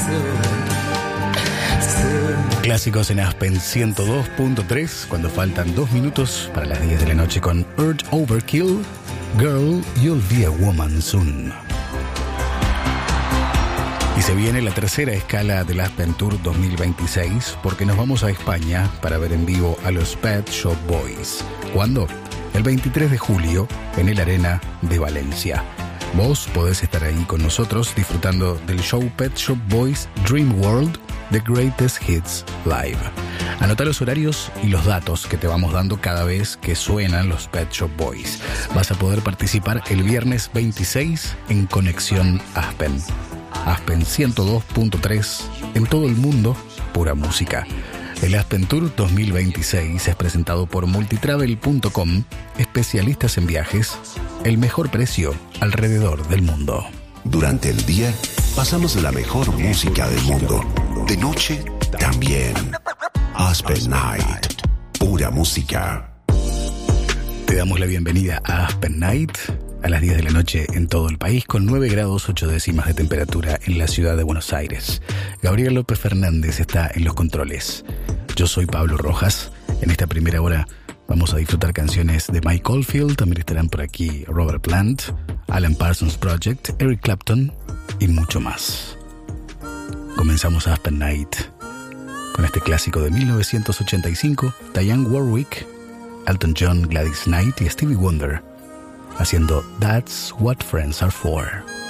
Clásicos en Aspen 102.3, cuando faltan 2 minutos para las 10 de la noche con Earth Overkill, Girl, You'll Be a Woman Soon. Y se viene la tercera escala del Aspen Tour 2026, porque nos vamos a España para ver en vivo a los Pet Shop Boys. ¿Cuándo? El 23 de julio en el Arena de Valencia. Vos podés estar ahí con nosotros disfrutando del show Pet Shop Boys Dream World, The Greatest Hits Live. Anota los horarios y los datos que te vamos dando cada vez que suenan los Pet Shop Boys. Vas a poder participar el viernes 26 en Conexión Aspen. Aspen 102.3, en todo el mundo, pura música. El Aspen Tour 2026 es presentado por multitravel.com, especialistas en viajes, el mejor precio alrededor del mundo. Durante el día pasamos la mejor música del mundo. De noche también. Aspen Night, pura música. Te damos la bienvenida a Aspen Night a las 10 de la noche en todo el país, con 9 grados 8 décimas de temperatura en la ciudad de Buenos Aires. Gabriel López Fernández está en los controles. Yo soy Pablo Rojas. En esta primera hora vamos a disfrutar canciones de Mike Oldfield. También estarán por aquí Robert Plant, Alan Parsons Project, Eric Clapton y mucho más. Comenzamos Aspen Night con este clásico de 1985, Dionne Warwick, Elton John, Gladys Knight y Stevie Wonder haciendo That's What Friends Are For.